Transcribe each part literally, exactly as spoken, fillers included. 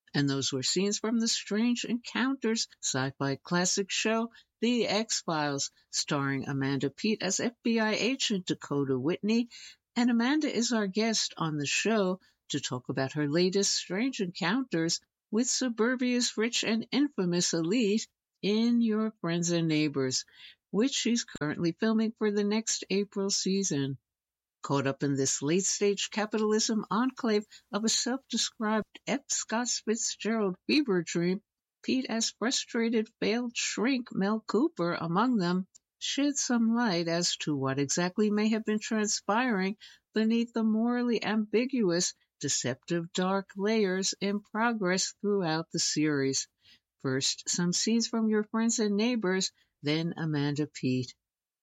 And those were scenes from the Strange Encounters sci-fi classic show, The X-Files, starring Amanda Peet as F B I agent Dakota Whitney. And Amanda is our guest on the show to talk about her latest Strange Encounters with Suburbia's rich and infamous elite in Your Friends and Neighbors, which she's currently filming for the next April season. Caught up in this late-stage capitalism enclave of a self-described F. Scott Fitzgerald fever dream, Peet, as frustrated failed shrink Mel Cooper among them, shed some light as to what exactly may have been transpiring beneath the morally ambiguous, deceptive dark layers in progress throughout the series. First, some scenes from Your Friends and Neighbors, then Amanda Peet.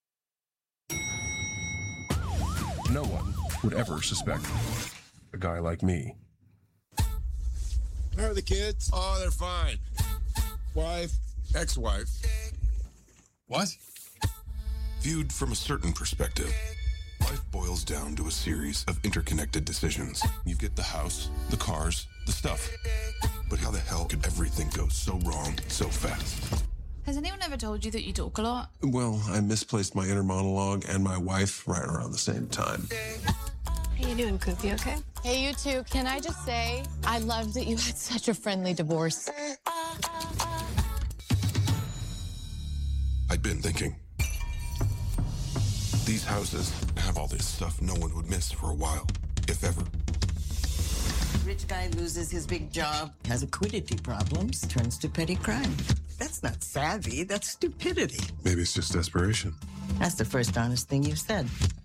No one would ever suspect a guy like me. How are the kids? Oh, they're fine. Wife? Ex-wife. What? Viewed from a certain perspective, life boils down to a series of interconnected decisions. You get the house, the cars, the stuff. But how the hell could everything go so wrong so fast? Has anyone ever told you that you talk a lot? Well, I misplaced my inner monologue and my wife right around the same time. How you doing, Coop? You okay? Hey, you two. Can I just say, I love that you had such a friendly divorce. I'd been thinking. These houses have all this stuff no one would miss for a while, if ever. Rich guy loses his big job, has liquidity problems, turns to petty crime. That's not savvy, that's stupidity. Maybe it's just desperation. That's the first honest thing you've said.